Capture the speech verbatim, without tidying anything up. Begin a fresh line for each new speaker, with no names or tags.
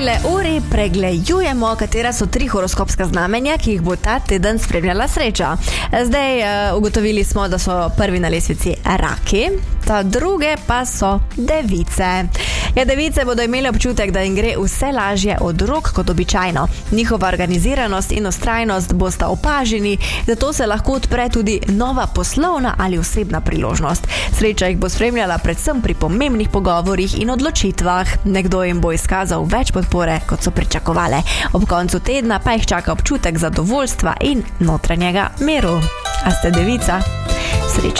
tejle uri pregledujemo, katera so tri horoskopska znamenja, ki jih bo ta teden spremljala sreča. Zdaj uh, ugotovili smo, da so prvi na lestvici raki, ta druge pa so device. Ja, device bodo imeli občutek, da jim gre vse lažje od rok kot običajno. Njihova organiziranost in ustrajnost bosta opaženi, zato se lahko odpre tudi nova poslovna ali osebna priložnost. Sreča jih bo spremljala predvsem pri pomembnih pogovorih in odločitvah. Nekdo jim bo izkazal več podpore, kot so pričakovale. Ob koncu tedna pa jih čaka občutek zadovoljstva in notranjega miru. A ste devica? Srečno!